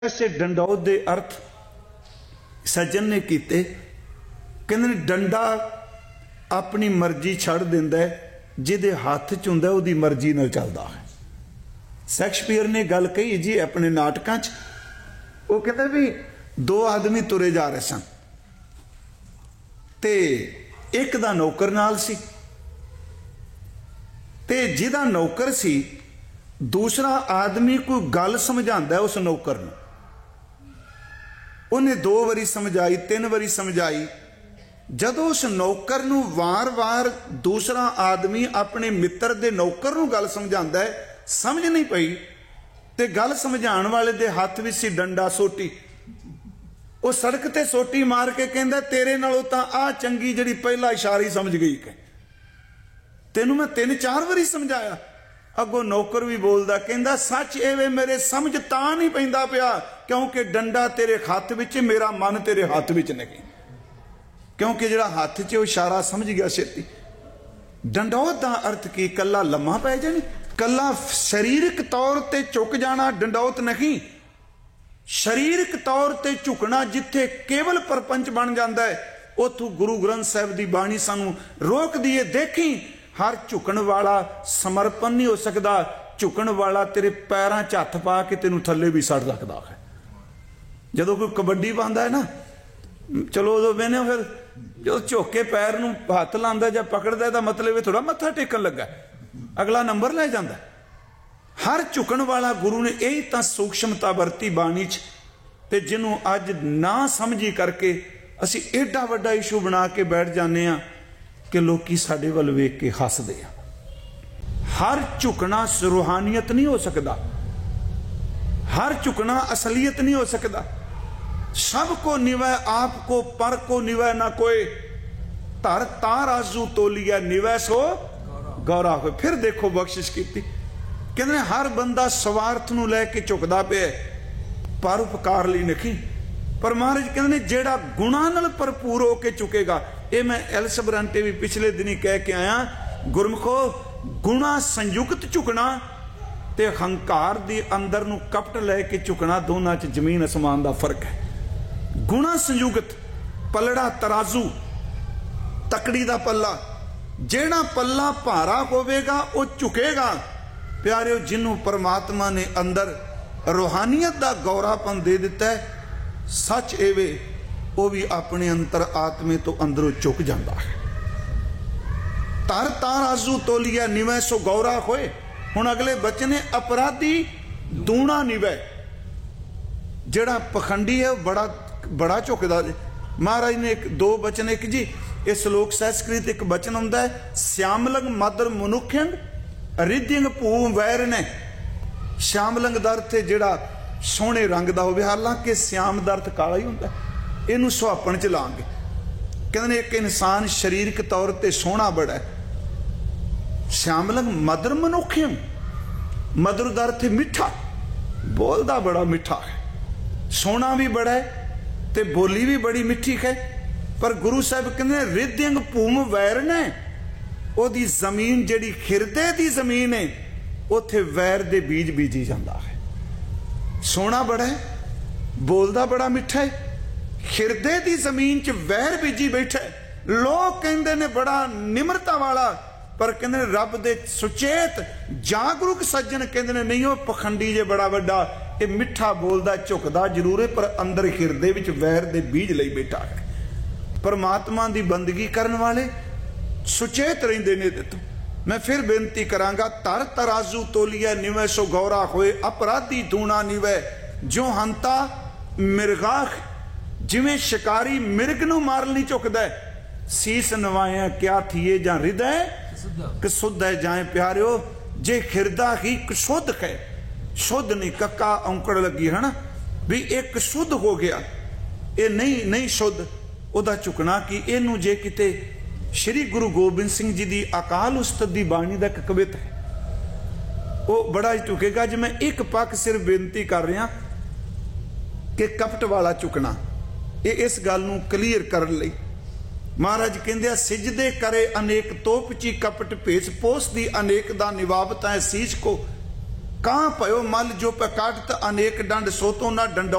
ऐसे डंडौत दे अर्थ सज्जन ने कीते, कहंदे डंडा अपनी मर्जी छड़ दिंदा है, जिहदे हत्थ च हुंदा उहदी मर्जी नाल चलदा है। शैक्सपीयर ने गल कही जी अपने नाटकां च, वो कहंदा भी दो आदमी तुरे जा रहे सन ते एक दा नौकर नाल सी, ते जिहदा नौकर सी दूसरा आदमी कोई गल समझांदा है उस नौकर नूं, उन्हें 2 वारी समझाई 3 वारी समझाई, जदों उस नौकर नूं वार वार दूसरा आदमी अपने मित्र दे नौकर नूं गल समझांदा है, समझ नहीं पई ते गल समझाण वाले दे हत्थ विच सी डंडा सोटी, वो सड़क ते सोटी मार के कहंदा तेरे नालों तां आ चंगी जिहड़ी पहला इशारा ही समझ गई कि तेनू मैं 3-4 वारी समझाया। अगों नौकर भी बोलदा कहंदा सच एवे मेरे समझ तां नहीं पैंदा पिया क्योंकि डंडा तेरे हाथ विच, मेरा मन तेरे हाथ विच नहीं, क्योंकि जिहड़ा हाथ च इशारा समझ गया छेती। डंडौत दा अर्थ की कला लम्मा पै जानी, कला शरीरक तौर ते झुक जाना डंडौत नहीं। शरीरक तौर ते झुकना जिथे केवल परपंच बन जाता है, उथों गुरु ग्रंथ साहिब की बाणी सानू रोक दी है। देखी हर झुकण वाला समर्पण नहीं हो सकता, झुकण वाला तेरे पैरों च हथ पा के तेनू थले भी सड़ सकता है। जदों कोई कबड्डी पाता है ना, चलो उदों बहने फिर जो झुक के पैर नूं हथ लांदा जां पकड़दा है, मतलब थोड़ा मत्था टेकन लगा, अगला नंबर लै जांदा। हर झुकण वाला गुरु ने यही तो सूक्ष्मता वरती बाणी च, ते जिन्हों अज ना समझी करके असी एडा वड्डा इशू बना के बैठ जाने आ कि लोग साडे वल वेख के हसदे आ। हर झुकना रूहानियत नहीं हो सकता, हर झुकना असलियत नहीं हो सकता। सबको निवै आपको पर को निवै ना कोई, धर तार आजू तोलिया निवै सो गौरा हो। फिर देखो बख्शिश की, कहते हर बंदा स्वार्थ नूं लैके झुकदा पिया, परोपकार लई नहीं। पर महाराज कहते जेड़ा गुणा नाल भरपूर होके झुकेगा, ये मैं एलसबरंटे भी पिछले दिनी कह के आया, गुरमुखो गुणा संयुक्त झुकना ते हंकार दे अंदर नूं कपट लैके झुकना, दोनों च जमीन आसमान दा फर्क है। गुणा संयुक्त पलड़ा तराजू, तकड़ी दा पल्ला, जेड़ा पल्ला भारा होवेगा वो झुकेगा। प्यारे जिन्हों परमात्मा ने अंदर रूहानियत दा गौरापन दे दिता है, सच एवे वो भी अपने अंतर आत्मे तो अंदरों झुक जाता है। तर तार आजू तोलिया निवै सो गौरा होए। हुण अगले बचने अपराधी दूना निवै, जेड़ा पखंडी है बड़ा बड़ा झुकदा। महाराज ने 2 बचन, एक जी इस श्लोक संस्कृत एक बचन आउंदा है, श्यामलंग मदर मनुखियंग रिद्धियंग भूम वैर ने। श्यामलंग दा अर्थ है जेड़ा सोहणे रंग दा होवे, हालांकि श्याम दा अर्थ काला ही हुंदा, इहनूं सुहापण च लांगे। कहंदे एक इंसान शरीरक तौर ते सोहना बड़ा है, श्यामलंग मदर मनुखियंग, मधुर दा अर्थ मिठा, बोलदा बड़ा मिठा है, सोहना भी बड़ा है ते बोली भी बड़ी मिठी है। पर गुरु साहब कहते रिद्धियंग भूम वैर ने, ओदी जमीन जिहड़ी खिरदे दी जमीन है, उत्थे वैर दे बीज बीजी जाता है। सोना बड़ा है, बोलदा बड़ा मिठा है, खिरदे दी जमीन च वैर बीजी बैठा है। लोग कहते ने बड़ा निमरता वाला, पर कहते रब दे सुचेत जागरूक सज्जन कहते ने नहीं, वो पखंडी जे बड़ा वड्डा, ये मिठा बोलदा झुकदा जरूर है, पर अंदर खिरदे विच वैर दे बीज लई बैठा है। परमात्मा दी बंदगी करने वाले सुचेत रहिंदे ने। तो मैं फिर बेनती करांगा, तर तराजू तोलिया निवै सो गौरा होए, अपराधी दूना निवै जो हंता मिर्गाख। जिवें शिकारी मिर्ग नूं मार नहीं झुकदा, सीस नवाया क्या थिए जां हृदय कसुद्ध है जाए। प्यारिओ जे हिरदा ही शुद्ध है, शुद्ध नहीं कक्का औंकड़ लगी है ना भी एक शुद्ध हो गया, ये नहीं शुद्ध उदा झुकना कि इनू जे किते श्री गुरु गोबिंद सिंह जी की अकाल उस्ताद की बाणी का एक कवित है, वो बड़ा झुकेगा। जो मैं एक पक्ष सिर्फ बेनती कर रहा कि कपट वाला झुकना, ये इस गल नूं क्लीयर करन लई महाराज कहंदे सिजदे करे अनेक तोपची कपट भेस पोस दी अनेक दा निवाबता है सीस को। ਕਾਂ ਭਇਓ ਮਲ ਜੋ ਪ੍ਰਕਾਟਤ ਅਨੇਕ ਡੰਡ ਸੋ ਤੋਂ ਨਾ ਡੰਡੋ